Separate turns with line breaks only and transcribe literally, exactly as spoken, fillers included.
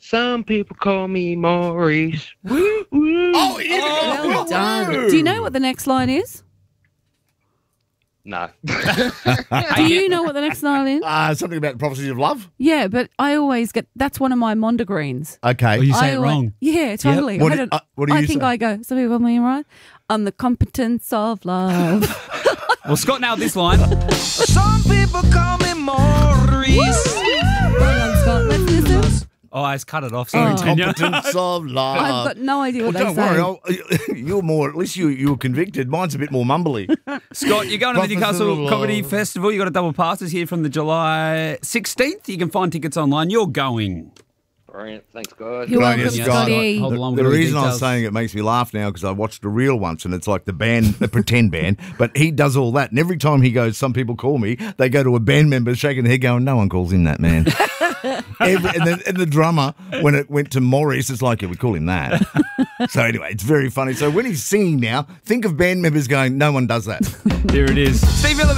Some people call me Maurice. Woo, woo.
Oh, yeah.
Oh,
well
done. Do you know what the next line is?
No.
Do you know what the next line is?
Uh, something about the prophecies of love?
Yeah, but I always get, that's one of my Mondegreens.
Okay.
Oh, you say
I
it
always-
wrong.
Yeah, totally.
What
I,
do-
don't,
uh, what do
I
you
think
say?
I go, some people call me right. I'm the competence of love.
Well, Scott nailed this line.
Some people call me Maurice.
Well done, Scott. Let's listen.
Oh, I just cut it off. Sorry,
Oh.
Tanya.
Competence of love.
I've got no idea what
Well,
they
don't
say.
worry. I'll, you're more, at least you, you were convicted. Mine's a bit more mumbly.
Scott, you're going to the
Prophecies of
Newcastle
love.
Comedy Festival. You got a double passes here from the July sixteenth. You can find tickets online. You're going.
Brilliant. Thanks, guys.
You're
Good on
welcome,
you, Scott.
Scotty.
Hold
The,
along
the
with all
reason I was
details.
saying it makes me laugh now because I watched a reel once and it's like the band, the pretend band, but he does all that. And every time he goes, some people call me, they go to a band member shaking their head going, no one calls him that, man. Every, and, then, and the drummer, when it went to Maurice, it's like, yeah, we call him that. So anyway, it's very funny. So when he's singing now, think of band members going, no one does that.
There it is. Steve Miller.